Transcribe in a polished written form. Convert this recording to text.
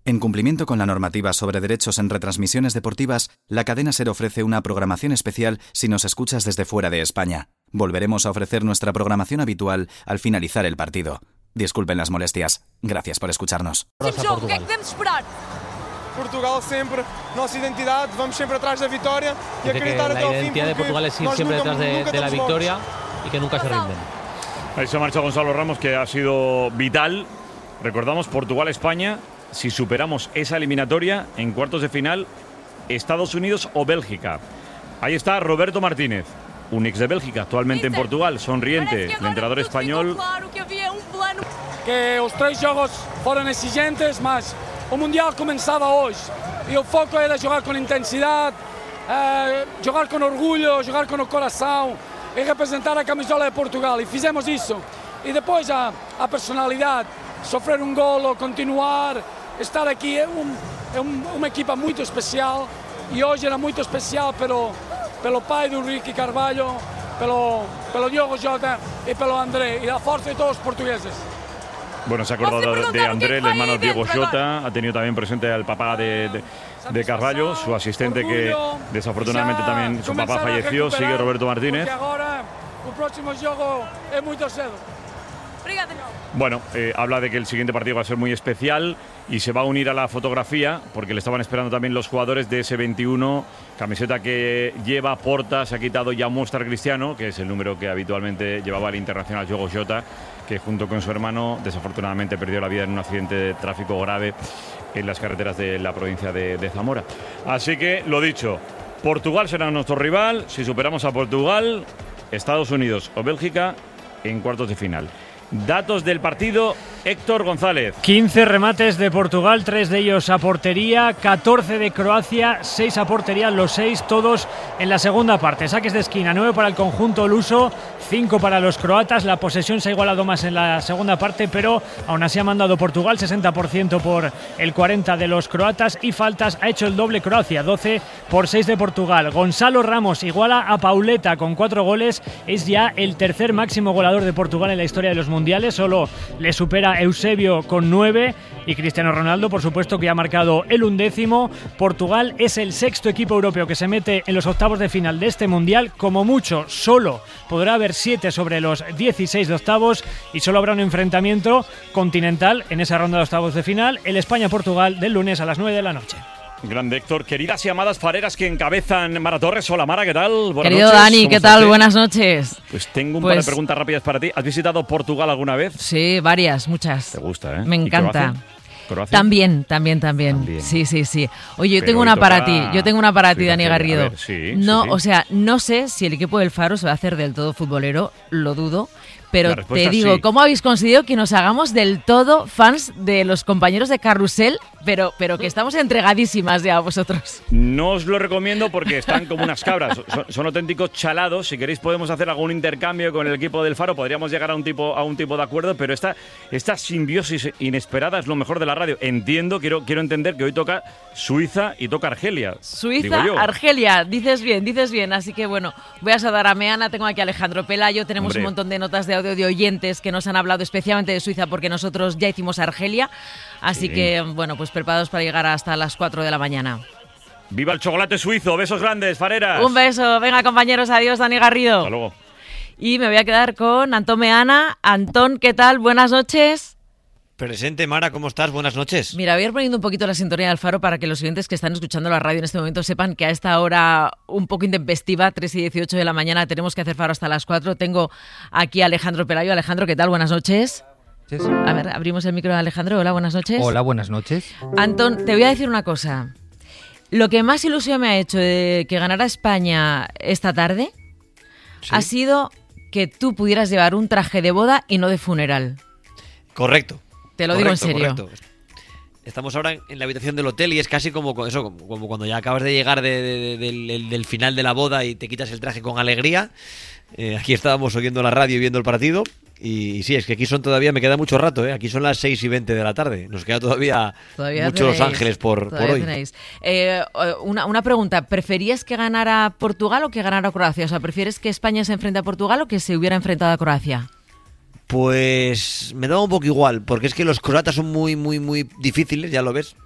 En cumplimiento con la normativa sobre derechos en retransmisiones deportivas, la cadena SER ofrece una programación especial si nos escuchas desde fuera de España. Volveremos a ofrecer nuestra programación habitual al finalizar el partido. Disculpen las molestias. Gracias por escucharnos. Jogo, ¿qué podemos esperar? Portugal siempre, nuestra identidad, vamos siempre atrás de la victoria y acreditar hasta el fin. La identidad de Portugal es ir siempre detrás de la victoria y que nunca se rinden. Ahí se marcha Gonzalo Ramos, que ha sido vital. Recordamos Portugal-España. Si superamos esa eliminatoria en cuartos de final, Estados Unidos o Bélgica. Ahí está Roberto Martínez, un ex de Bélgica, actualmente en Portugal, sonriente, el entrenador español. Que os 3 jogos foram exigentes, mas o Mundial começava hoje e o foco era jogar com intensidade, jogar com orgulho, jogar com o coração e representar a camisola de Portugal, e fizemos isso. E depois a personalidade, sofrer golo, continuar, estar aqui é uma equipa muito especial, e hoje era muito especial pelo pai do Ricky Carvalho, pelo Diogo Jota e pelo André, e a força de todos os portugueses. Bueno, se ha acordado de André, el hermano Diego Jota, ha tenido también presente al papá de Carvalho, su asistente, que desafortunadamente también su papá falleció. Sigue Roberto Martínez. El próximo juego es muy cedo. Bueno, habla de que el siguiente partido va a ser muy especial y se va a unir a la fotografía porque le estaban esperando también los jugadores de ese 21, camiseta que lleva Porta, se ha quitado ya Mostar Cristiano, que es el número que habitualmente llevaba el internacional Diogo Jota, que junto con su hermano desafortunadamente perdió la vida en un accidente de tráfico grave en las carreteras de la provincia de Zamora. Así que, lo dicho, Portugal será nuestro rival. Si superamos a Portugal, Estados Unidos o Bélgica en cuartos de final. Datos del partido, Héctor González. 15 remates de Portugal, 3 de ellos a portería, 14 de Croacia, 6 a portería, los 6 todos en la segunda parte. Saques de esquina, 9 para el conjunto luso, 5 para los croatas. La posesión se ha igualado más en la segunda parte, pero aún así ha mandado Portugal, 60% por el 40% de los croatas, y faltas ha hecho el doble Croacia, 12 por 6 de Portugal. Gonzalo Ramos iguala a Pauleta con 4 goles, es ya el tercer máximo goleador de Portugal en la historia de los mundiales, solo le supera Eusebio con 9, y Cristiano Ronaldo, por supuesto, que ha marcado el 11º. Portugal es el sexto equipo europeo que se mete en los octavos de final de este mundial. Como mucho, solo podrá haber 7 sobre los 16 de octavos, y solo habrá un enfrentamiento continental en esa ronda de octavos de final, el España-Portugal, del lunes a las 9 de la noche. Grande Héctor. Queridas y amadas fareras que encabezan Mara Torres. Hola Mara, ¿qué tal? Buenas Querido noches. Dani, ¿qué tal? Buenas noches. Pues tengo un par de preguntas rápidas para ti. ¿Has visitado Portugal alguna vez? Sí, varias, muchas. Te gusta, ¿eh? Me encanta. ¿Croacia? También. Sí. Oye, yo tengo una para ti. Dani Garrido. A ver, sí. O sea, no sé si el equipo del Faro se va a hacer del todo futbolero, lo dudo. Pero te digo, sí. ¿Cómo habéis conseguido que nos hagamos del todo fans de los compañeros de Carrusel? Pero que estamos entregadísimas ya a vosotros. No os lo recomiendo porque están como unas cabras. Son auténticos chalados. Si queréis podemos hacer algún intercambio con el equipo del Faro. Podríamos llegar a un tipo de acuerdo, pero esta simbiosis inesperada es lo mejor de la radio. Entiendo, quiero entender que hoy toca Suiza y toca Argelia. Suiza, Argelia, dices bien. Así que bueno, voy a saludar a Meana, tengo aquí a Alejandro Pelayo, tenemos un montón de notas de audio de oyentes que nos han hablado especialmente de Suiza porque nosotros ya hicimos Argelia. Así que, bueno, pues preparados para llegar hasta las 4 de la mañana. ¡Viva el chocolate suizo! ¡Besos grandes, fareras! Un beso. Venga, compañeros. Adiós, Dani Garrido. Hasta luego. Y me voy a quedar con Antón Meana. Antón, ¿qué tal? Buenas noches. Presente, Mara, ¿cómo estás? Buenas noches. Mira, voy a ir poniendo un poquito la sintonía del Faro para que los oyentes que están escuchando la radio en este momento sepan que a esta hora un poco intempestiva, 3:18 de la mañana, tenemos que hacer Faro hasta las 4. Tengo aquí a Alejandro Pelayo. Alejandro, ¿qué tal? Buenas noches. A ver, abrimos el micro de Alejandro. Hola, buenas noches. Hola, buenas noches. Antón, te voy a decir una cosa. Lo que más ilusión me ha hecho de que ganara España esta tarde ha sido que tú pudieras llevar un traje de boda y no de funeral. Correcto. Te lo digo en serio. Correcto. Estamos ahora en la habitación del hotel y es casi como cuando ya acabas de llegar del final de la boda y te quitas el traje con alegría. Aquí estábamos oyendo la radio y viendo el partido. Y sí, es que aquí son todavía, me queda mucho rato, aquí son las 6:20 de la tarde. Nos queda todavía mucho Los Ángeles por hoy. Una pregunta, ¿preferías que ganara Portugal o que ganara Croacia? O sea, ¿prefieres que España se enfrente a Portugal o que se hubiera enfrentado a Croacia? Pues me daba un poco igual, porque es que los croatas son muy, muy, muy difíciles, ya lo ves.